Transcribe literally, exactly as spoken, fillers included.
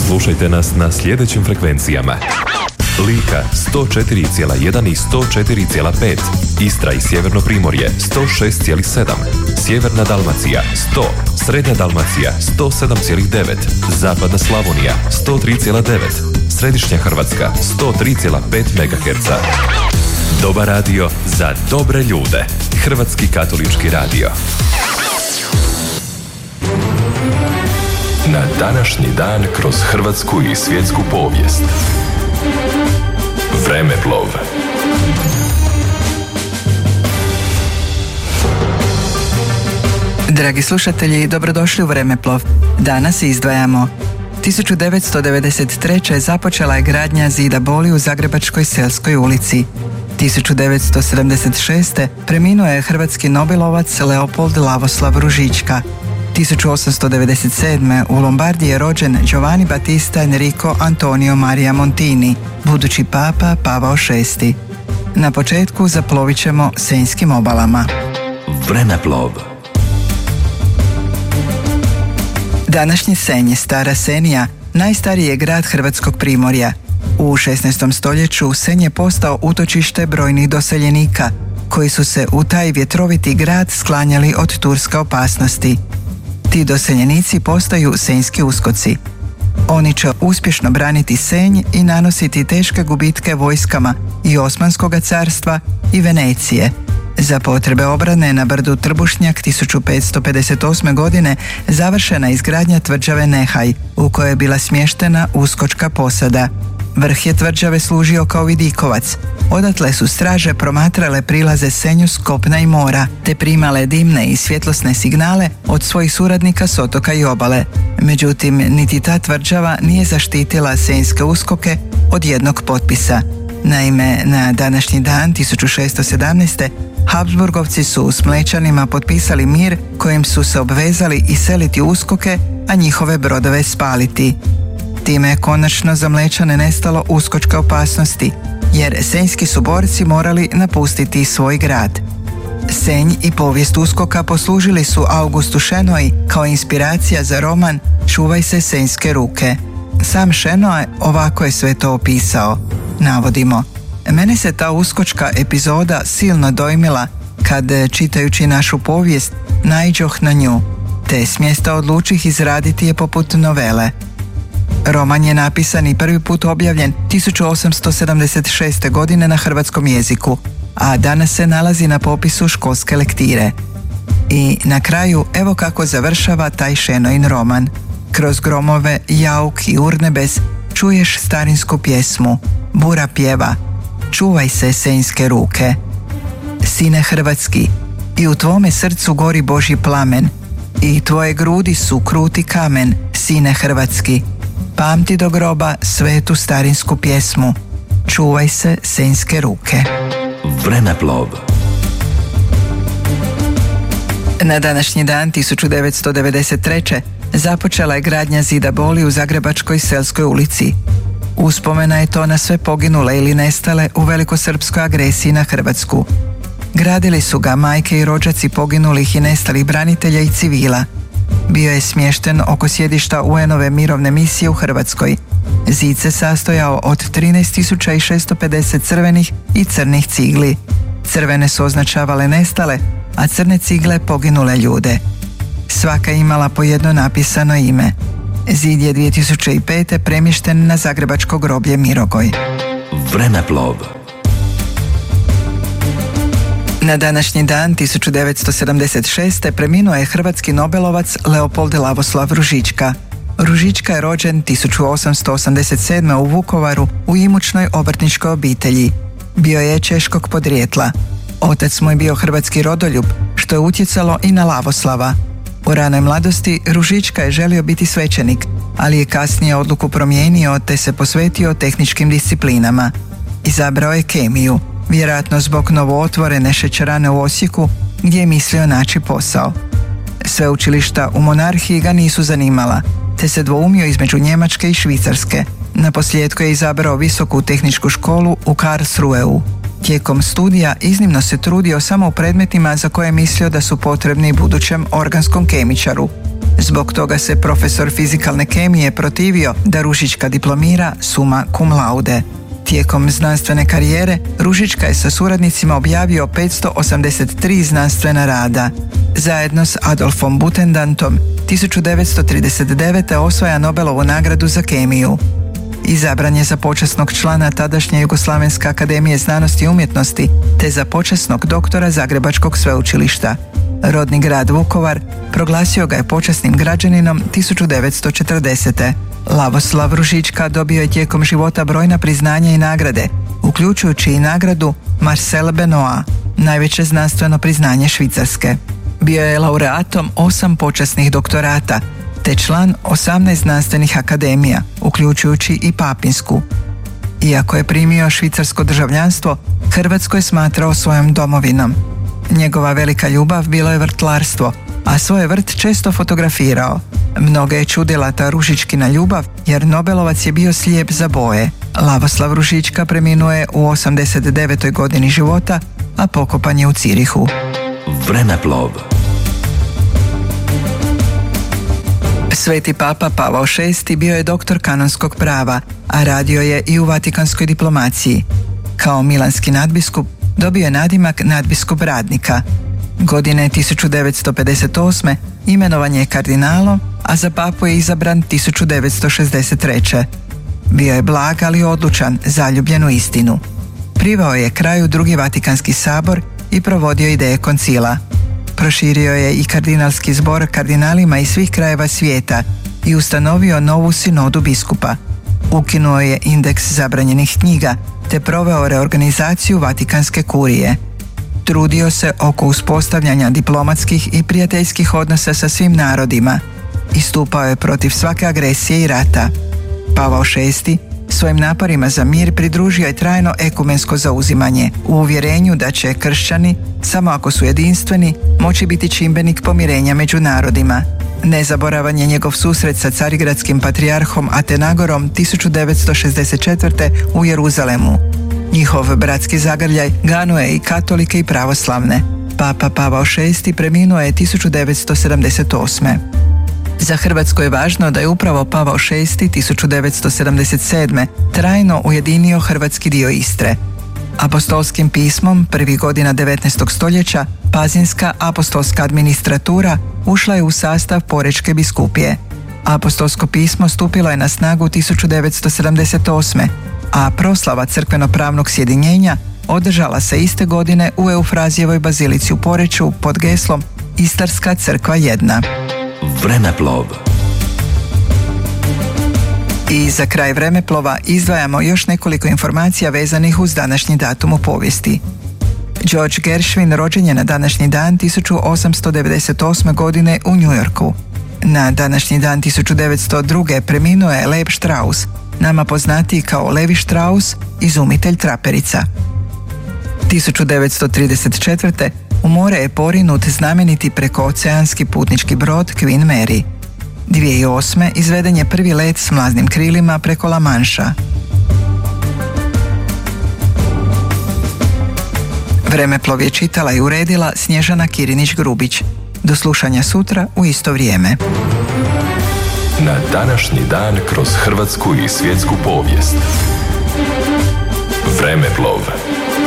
Slušajte nas na sljedećim frekvencijama: Lika sto četiri zarez jedan i sto četiri zarez pet, Istra i Sjeverno Primorje sto šest zarez sedam, Sjeverna Dalmacija sto, Srednja Dalmacija sto sedam zarez devet, Zapadna Slavonija sto tri zarez devet, Središnja Hrvatska sto tri zarez pet megaherca. Dobar radio za dobre ljude. Hrvatski katolički radio. Na današnji dan kroz hrvatsku i svjetsku povijest. Vremeplov. Dragi slušatelji, dobrodošli u Vremeplov. Danas izdvajamo. tisuću devetsto devedeset treće. započela je gradnja zida boli u Zagrebačkoj Selskoj ulici. tisuću devetsto sedamdeset šeste. preminuo je hrvatski nobelovac Leopold Lavoslav Ružička. tisuću osamsto devedeset sedme. u Lombardiji je rođen Giovanni Battista Enrico Antonio Maria Montini, budući papa Pavao šesti. Na početku zaplovit ćemo Senjskim obalama. Vremeplov. Današnji Senj, Stara Senija, najstariji je grad hrvatskog primorja. U šesnaestom stoljeću Senj je postao utočište brojnih doseljenika, koji su se u taj vjetroviti grad sklanjali od turske opasnosti. Ti doseljenici postaju senjski uskoci. Oni će uspješno braniti Senj i nanositi teške gubitke vojskama i Osmanskog carstva i Venecije. Za potrebe obrane na brdu Trbušnjak tisuću petsto pedeset osme. godine završena je izgradnja tvrđave Nehaj, u kojoj je bila smještena uskočka posada. Vrh je tvrđave služio kao vidikovac. Odatle su straže promatrale prilaze Senju s kopna i mora, te primale dimne i svjetlosne signale od svojih suradnika s otoka i obale. Međutim, niti ta tvrđava nije zaštitila senjske uskoke od jednog potpisa. Naime, na današnji dan tisuću šesto sedamnaeste. Habsburgovci su s Mlečanima potpisali mir kojim su se obvezali iseliti uskoke, a njihove brodove spaliti. Time je konačno za Mlečane nestalo uskočke opasnosti, jer senjski su borci morali napustiti svoj grad. Senj i povijest uskoka poslužili su Augustu Šenoji kao inspiracija za roman Čuvaj se senjske ruke. Sam Šenoje ovako je sve to opisao. Navodimo: mene se ta uskočka epizoda silno dojmila kad, čitajući našu povijest, naiđoh na nju, te s mjesta odlučih izraditi je poput novele. Roman je napisan i prvi put objavljen tisuću osamsto sedamdeset šeste. godine na hrvatskom jeziku, a danas se nalazi na popisu školske lektire. I na kraju evo kako završava taj Šenojin roman. Kroz gromove, jauk i urnebes čuješ starinsku pjesmu. Bura pjeva: čuvaj se senjske ruke. Sine hrvatski, i u tvome srcu gori Božji plamen, i tvoje grudi su kruti kamen, sine hrvatski. Pamti do groba svetu starinsku pjesmu. Čuvaj se senjske ruke. Vremeplov. Na današnji dan tisuću devetsto devedeset treće. započela je gradnja zida boli u Zagrebačkoj Selskoj ulici. Uspomena je to na sve poginule ili nestale u velikosrpskoj agresiji na Hrvatsku. Gradili su ga majke i rođaci poginulih i nestalih branitelja i civila. Bio je smješten oko sjedišta U N-ove mirovne misije u Hrvatskoj. Zid se sastojao od trinaest tisuća šesto pedeset crvenih i crnih cigli. Crvene su označavale nestale, a crne cigle poginule ljude. Svaka imala po jedno napisano ime. Zid je dvije tisuće pete. premješten na zagrebačko groblje Mirogoj. Vremeplov. Na današnji dan tisuću devetsto sedamdeset šeste. preminuo je hrvatski nobelovac Leopold Lavoslav Ružička. Ružička je rođen tisuću osamsto osamdeset sedme. u Vukovaru u imućnoj obrtničkoj obitelji. Bio je češkog podrijetla. Otac mu je bio hrvatski rodoljub, što je utjecalo i na Lavoslava. U ranoj mladosti Ružička je želio biti svećenik, ali je kasnije odluku promijenio te se posvetio tehničkim disciplinama. Izabrao je kemiju, vjerojatno zbog novootvorene šećerane u Osijeku, gdje je mislio naći posao. Sveučilišta u monarhiji ga nisu zanimala, te se dvoumio između Njemačke i Švicarske. Naposljetku je izabrao visoku tehničku školu u Karlsruheu. Tijekom studija iznimno se trudio samo u predmetima za koje je mislio da su potrebni budućem organskom kemičaru. Zbog toga se profesor fizikalne kemije protivio da Ružička diplomira summa cum laude. Tijekom znanstvene karijere Ružička je sa suradnicima objavio petsto osamdeset tri znanstvena rada. Zajedno s Adolfom Butendantom tisuću devetsto trideset devete. osvaja Nobelovu nagradu za kemiju. Izabran je za počasnog člana tadašnje Jugoslavenske akademije znanosti i umjetnosti te za počasnog doktora Zagrebačkog sveučilišta. Rodni grad Vukovar proglasio ga je počasnim građaninom tisuću devetsto četrdesete. Lavoslav Ružička dobio je tijekom života brojna priznanja i nagrade, uključujući i nagradu Marcel Benoit, najveće znanstveno priznanje Švicarske. Bio je laureatom osam počasnih doktorata, te član osamnaest znanstvenih akademija, uključujući i papinsku. Iako je primio švicarsko državljanstvo, Hrvatsku je smatrao svojom domovinom. Njegova velika ljubav bilo je vrtlarstvo, a svoj vrt često fotografirao. Mnoge je čudila ta Ružičkina ljubav, jer Nobelovac je bio slijep za boje. Lavoslav Ružička preminuo je u osamdeset devetoj godini života, a pokopan je u Cirihu. Vremeplov. Sveti papa Pavao šesti. bio je doktor kanonskog prava, a radio je i u vatikanskoj diplomaciji. Kao milanski nadbiskup dobio je nadimak nadbiskup radnika. Godine tisuću devetsto pedeset osme. imenovan je kardinalom, a za papu je izabran tisuću devetsto šezdeset treće. Bio je blag, ali odlučan, zaljubljen u istinu. Priveo je kraju drugi Vatikanski sabor i provodio ideje koncila. Proširio je i kardinalski zbor kardinalima iz svih krajeva svijeta i ustanovio novu sinodu biskupa. Ukinuo je indeks zabranjenih knjiga te proveo reorganizaciju Vatikanske kurije. Trudio se oko uspostavljanja diplomatskih i prijateljskih odnosa sa svim narodima. Istupao je protiv svake agresije i rata. Pavao šesti. svojim naporima za mir pridružio je trajno ekumensko zauzimanje u uvjerenju da će kršćani, samo ako su jedinstveni, moći biti čimbenik pomirenja među narodima. Nezaboravan je njegov susret sa carigradskim patrijarhom Atenagorom tisuću devetsto šezdeset četvrte. u Jeruzalemu. Njihov bratski zagrljaj ganuo je i katolike i pravoslavne. Papa Pavao šesti. preminuo je tisuću devetsto sedamdeset osme. Za Hrvatsku je važno da je upravo Pavao šesti. tisuću devetsto sedamdeset sedme. trajno ujedinio hrvatski dio Istre. Apostolskim pismom prvih godina devetnaestog stoljeća Pazinska apostolska administratura ušla je u sastav Porečke biskupije. Apostolsko pismo stupilo je na snagu tisuću devetsto sedamdeset osme. a proslava crkveno-pravnog sjedinjenja održala se iste godine u Eufrazijevoj bazilici u Poreču pod geslom Istarska crkva jedna. Vremeplov. I za kraj vremeplova izdvajamo još nekoliko informacija vezanih uz današnji datum u povijesti. George Gershwin rođen je na današnji dan tisuću osamsto devedeset osme. godine u New Yorku. Na današnji dan tisuću devetsto druge. preminuo je Lev Strauss, nama poznatiji kao Levi Strauss, izumitelj traperica. tisuću devetsto trideset četvrte. u more je porinut znameniti prekooceanski putnički brod Queen Mary. dvije tisuće osme. izveden je prvi let s mlaznim krilima preko La Manša. Vremeplov je čitala i uredila Snježana Kirinić-Grubić. Do slušanja sutra u isto vrijeme. Na današnji dan kroz hrvatsku i svjetsku povijest. Vremeplov.